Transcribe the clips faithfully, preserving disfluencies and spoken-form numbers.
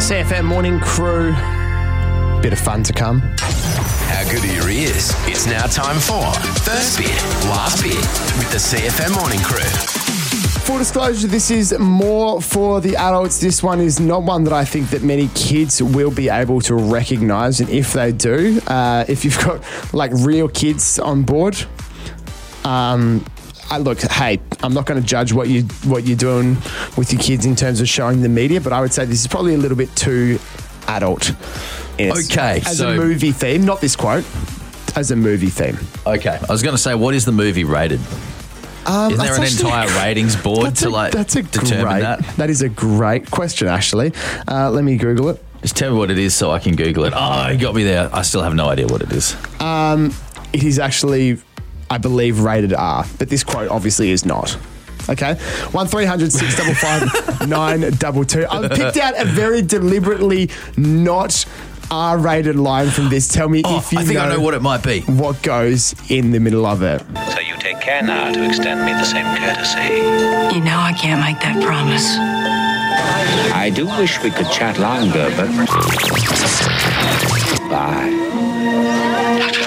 C F M Morning Crew. Bit of fun to come. How good are your ears? It's now time for First Bit, Last Bit with the C F M Morning Crew. Full disclosure, this is more for the adults. This one is not one that I think that many kids will be able to recognise. And if they do, uh, if you've got like real kids on board, um, I look, hey, I'm not going to judge what you what you're doing with your kids in terms of showing the media, but I would say this is probably a little bit too adult. Yes. Okay, as so- a movie theme, not this quote, as a movie theme. Okay, I was going to say, what is the movie rated? Um, Is there an that's actually- entire ratings board That's to a, like that's a determine great, that? That is a great question, Ashley. Uh, let me Google it. Just tell me what it is so I can Google it. Oh, you got me there. I still have no idea what it is. Um, it is actually, I believe, rated R, but this quote obviously is not. Okay, one three hundred six five five nine two two. I've picked out a very deliberately not R-rated line from this. Tell me Oh, if you I think know I know what it might be. what goes in the middle of it. So you take care now to extend me the same courtesy. You know I can't make that promise. I do wish we could chat longer, but... Bye. Doctor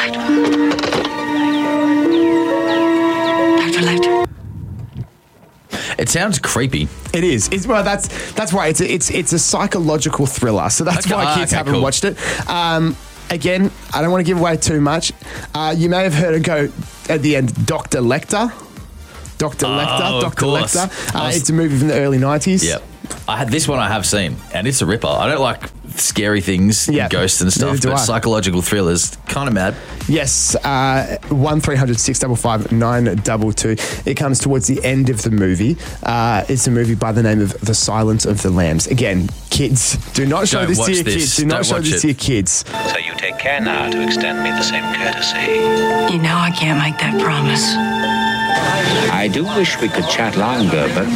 Light. Doctor Light. It sounds creepy. It is. It's, well, that's that's why it's a, it's it's a psychological thriller. So that's Okay. why Ah, kids okay, haven't cool. watched it. Um, again, I don't want to give away too much. Uh, you may have heard it go at the end, Doctor Lecter. Doctor Oh, Lecter. of Doctor course. Lecter. I Uh, was- it's a movie from the early nineties. Yep. I had this one I have seen, and it's a ripper. I don't like scary things, Yeah. ghosts and stuff, Neither do but I. psychological thrillers, kind of mad. Yes, uh, one three hundred six five five nine two two. It comes towards the end of the movie. Uh, it's a movie by the name of The Silence of the Lambs. Again, kids, do not show Don't this to watch your this. kids. Do not Don't show watch this it. to your kids. So you take care now to extend me the same courtesy. You know I can't make that promise. I do wish we could chat longer, but...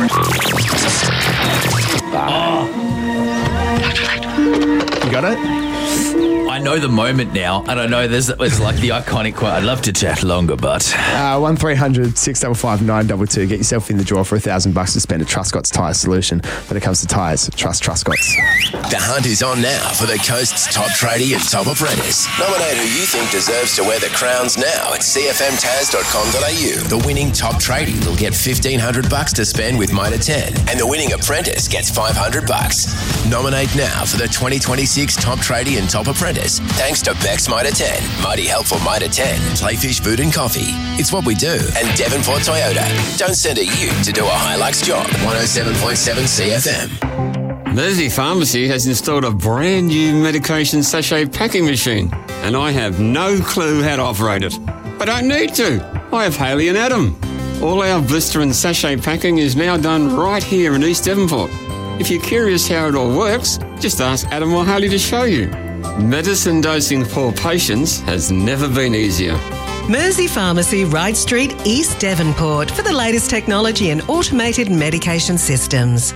Bye. Doctor Light. You got it? I know the moment now, and I know there's it's like the iconic quote. I'd love to chat longer, but Uh, one three hundred six five five nine two two. Get yourself in the draw for a thousand bucks to spend at Truscott's Tyre Solution. When it comes to tyres, trust Truscott's. The hunt is on now for the coast's top tradie and top apprentice. Nominate who you think deserves to wear the crowns now at c f m taz dot com dot a u. The winning top tradie will get fifteen hundred bucks to spend with Mitre ten, and the winning apprentice gets five hundred bucks. Nominate now for the twenty twenty-six top tradie and top apprentice. Thanks to Bex Mitre ten, Mighty Helpful Mitre ten, Playfish Food and Coffee. It's what we do. And Devonport Toyota. Don't send a ute to do a Hilux job. one oh seven point seven C F M. Mersey Pharmacy has installed a brand new medication sachet packing machine, and I have no clue how to operate it. I don't need to. I have Haley and Adam. All our blister and sachet packing is now done right here in East Devonport. If you're curious how it all works, just ask Adam or Haley to show you. Medicine dosing for patients has never been easier. Mersey Pharmacy, Wright Street, East Devonport, for the latest technology and automated medication systems.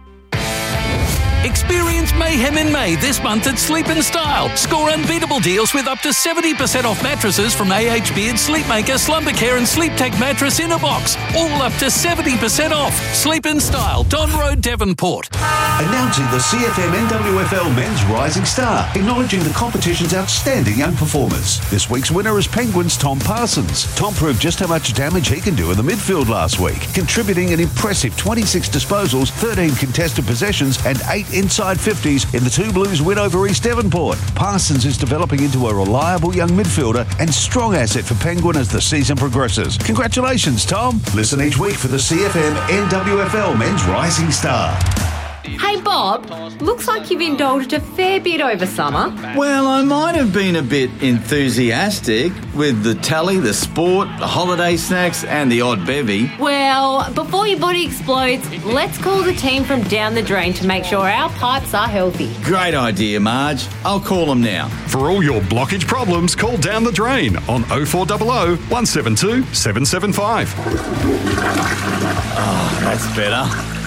Experience mayhem in May this month at Sleep in Style. Score unbeatable deals with up to seventy percent off mattresses from A H Beard, Sleepmaker, Slumbercare and Sleep Tech Mattress in a box. All up to seventy percent off. Sleep in Style, Don Road, Devonport. Announcing the C F M N W F L Men's Rising Star, acknowledging the competition's outstanding young performers. This week's winner is Penguins' Tom Parsons. Tom proved just how much damage he can do in the midfield last week, contributing an impressive twenty-six disposals, thirteen contested possessions and eight inside fifties in the Two Blues win over East Devonport. Parsons is developing into a reliable young midfielder and strong asset for Penguin as the season progresses. Congratulations, Tom. Listen each week for the C F M N W F L Men's Rising Star. Hey Bob, looks like you've indulged a fair bit over summer. Well, I might have been a bit enthusiastic with the telly, the sport, the holiday snacks and the odd bevy. Well, before your body explodes, let's call the team from Down the Drain to make sure our pipes are healthy. Great idea, Marge. I'll call them now. For all your blockage problems, call Down the Drain on oh four hundred, one seven two, seven seven five. Oh, that's better.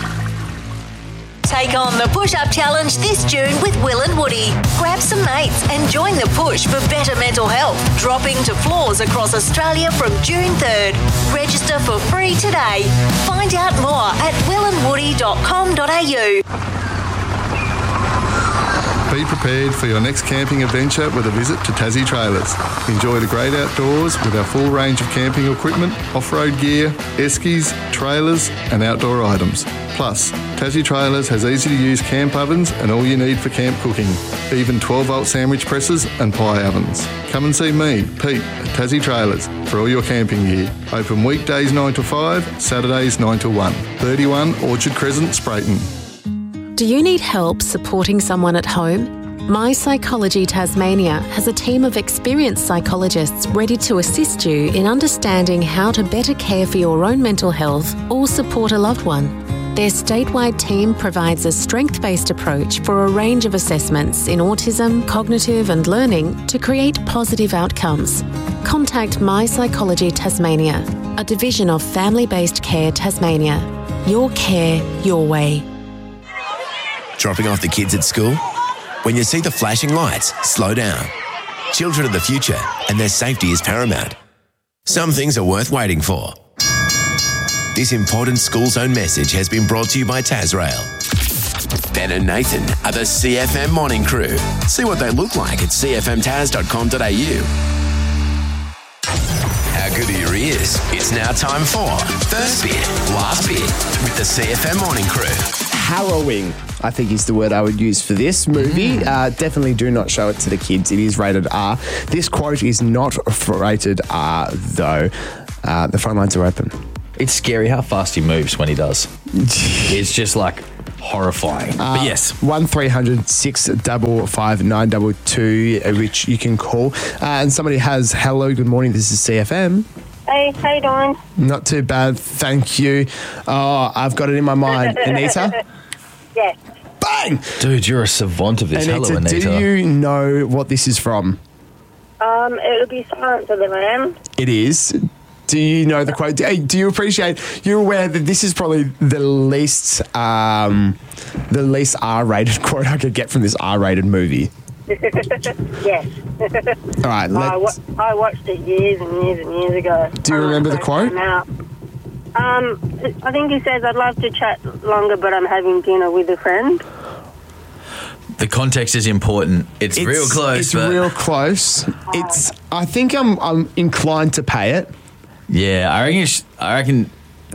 Take on the push-up challenge this June with Will and Woody. Grab some mates and join the push for better mental health. Dropping to floors across Australia from June third. Register for free today. Find out more at will and woody dot com dot a u. Be prepared for your next camping adventure with a visit to Tassie Trailers. Enjoy the great outdoors with our full range of camping equipment, off-road gear, eskies, trailers and outdoor items. Plus, Tassie Trailers has easy-to-use camp ovens and all you need for camp cooking, even twelve-volt sandwich presses and pie ovens. Come and see me, Pete, at Tassie Trailers for all your camping gear. Open weekdays nine to five, Saturdays nine to one. thirty-one Orchard Crescent, Sprayton. Do you need help supporting someone at home? My Psychology Tasmania has a team of experienced psychologists ready to assist you in understanding how to better care for your own mental health or support a loved one. Their statewide team provides a strength-based approach for a range of assessments in autism, cognitive and learning to create positive outcomes. Contact My Psychology Tasmania, a division of Family-Based Care Tasmania. Your care, your way. Dropping off the kids at school? When you see the flashing lights, slow down. Children are the future and their safety is paramount. Some things are worth waiting for. This important school zone message has been brought to you by Tasrail. Ben and Nathan are the C F M morning crew. See what they look like at c f m tas dot com dot a u. How good are your ears? It's now time for First Bit, Last Bit with the C F M morning crew. Harrowing, I think, is the word I would use for this movie. Uh, definitely do not show it to the kids. It is rated R. This quote is not rated R, though. Uh, the front lines are open. It's scary how fast he moves when he does. It's just like horrifying. Uh, but yes. one three hundred six five five nine two two, which you can call. Uh, and somebody has, hello, good morning, this is C F M. Hey, how you doing? Not too bad, thank you. Oh, I've got it in my mind. Anita? Yes. Bang! Dude, you're a savant of this. Anita, Hello, Anita. do you know what this is from? Um, it'll be Silence of the Lambs. It is. Do you know the quote? Do, do you appreciate? You're aware that this is probably the least, um, the least R-rated quote I could get from this R-rated movie. Yes. All right. I, wa- I watched it years and years and years ago. Do you remember the quote? Um, I think he says, "I'd love to chat longer, but I'm having dinner with a friend." The context is important. It's, It's real close. It's but real close. It's. I think I'm. I'm inclined to pay it. Yeah, I reckon. sh- I reckon.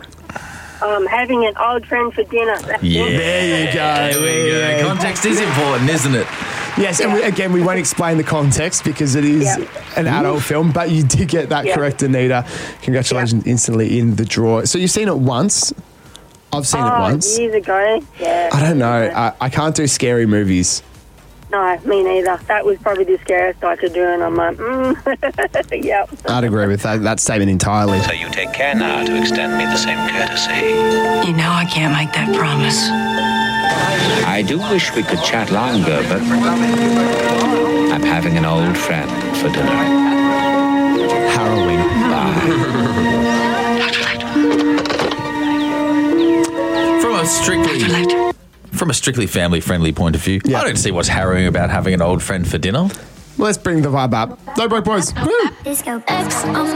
Um, having an old friend for dinner. That's Yeah, it. There you go. There we Yeah. go. Context is important, isn't it? Yes, and we, again, we won't explain the context because it is Yep. an adult film, but you did get that Yep. correct, Anita. Congratulations, instantly in the draw. So you've seen it once. I've seen oh, it once. years ago. Yeah. I don't know. I, I can't do scary movies. No, me neither. That was probably the scariest I could do, and I'm like, mm. Yep. I'd agree with that, that statement entirely. So you take care now to extend me the same courtesy. You know I can't make that promise. I do wish we could chat longer, but I'm having an old friend for dinner. Harrowing. From a strictly from a strictly family-friendly point of view, I don't see what's harrowing about having an old friend for dinner. Let's bring the vibe up. No broke boys. Woo! Disco X on